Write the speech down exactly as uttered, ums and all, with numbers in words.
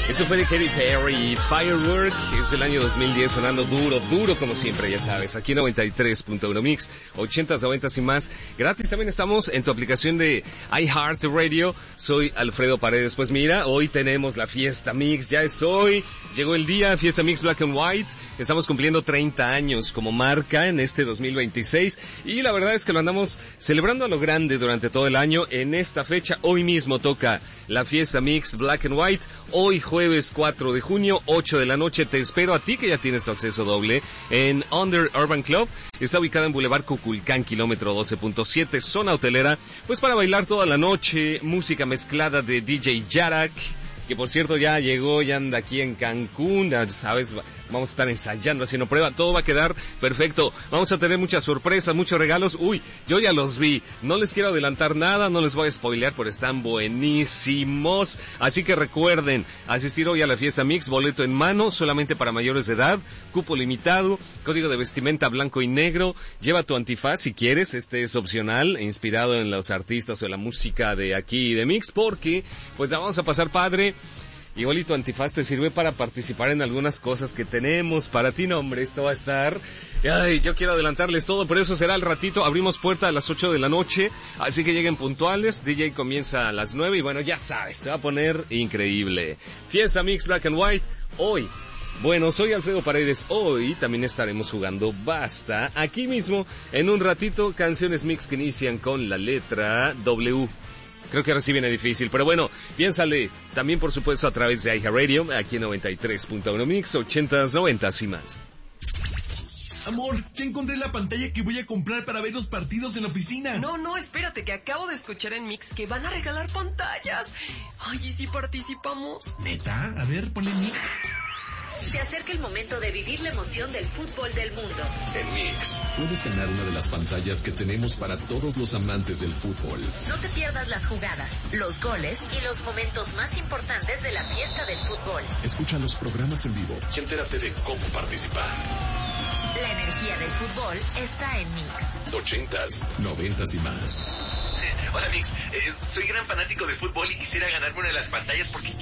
Eso fue de Katy Perry, Firework, es del año dos mil diez, sonando duro, duro como siempre, ya sabes, aquí en noventa y tres punto uno Mix, ochentas, noventas y más. Gratis también estamos en tu aplicación de iHeartRadio. Soy Alfredo Paredes. Pues mira, hoy tenemos la Fiesta Mix, ya es hoy, llegó el día, Fiesta Mix Black and White. Estamos cumpliendo treinta años como marca en este dos mil veintiséis y la verdad es que lo andamos celebrando a lo grande durante todo el año. En esta fecha, hoy mismo toca la Fiesta Mix Black and White, hoy jueves cuatro de junio, ocho de la noche. Te espero a ti que ya tienes tu acceso doble en Under Urban Club. Está ubicada en Boulevard Cuculcán, kilómetro doce punto siete, zona hotelera, pues para bailar toda la noche, música mezclada de D J Yarak, que por cierto ya llegó, ya anda aquí en Cancún, ya sabes, vamos a estar ensayando, haciendo prueba, todo va a quedar perfecto, vamos a tener muchas sorpresas, muchos regalos. Uy, yo ya los vi, no les quiero adelantar nada, no les voy a spoilear, pero están buenísimos, así que recuerden, asistir hoy a la Fiesta Mix, boleto en mano, solamente para mayores de edad, cupo limitado, código de vestimenta blanco y negro, lleva tu antifaz si quieres, este es opcional, inspirado en los artistas o en la música de aquí de Mix, porque pues la vamos a pasar padre. Igual y tu antifaz te sirve para participar en algunas cosas que tenemos para ti. No, hombre, esto va a estar... Ay, yo quiero adelantarles todo, pero eso será al ratito. Abrimos puerta a las ocho de la noche, así que lleguen puntuales. D J comienza a las nueve y bueno, ya sabes, se va a poner increíble. Fiesta Mix Black and White, hoy. Bueno, soy Alfredo Paredes. Hoy también estaremos jugando Basta, aquí mismo, en un ratito, canciones mix que inician con la letra W. Creo que ahora sí viene difícil, pero bueno, piénsale. También, por supuesto, a través de iHeartRadio, aquí en noventa y tres punto uno Mix, ochentas, noventas y más. Amor, ya encontré la pantalla que voy a comprar para ver los partidos en la oficina. No, no, espérate, que acabo de escuchar en Mix que van a regalar pantallas. Ay, ¿y si participamos? ¿Neta? A ver, ponle Mix. Se acerca el momento de vivir la emoción del fútbol del mundo. En Mix, puedes ganar una de las pantallas que tenemos para todos los amantes del fútbol. No te pierdas las jugadas, los goles y los momentos más importantes de la fiesta del fútbol. Escucha los programas en vivo y entérate de cómo participar. La energía del fútbol está en Mix. Ochentas, noventas y más. Hola Mix, eh, soy gran fanático de fútbol y quisiera ganarme una de las pantallas porque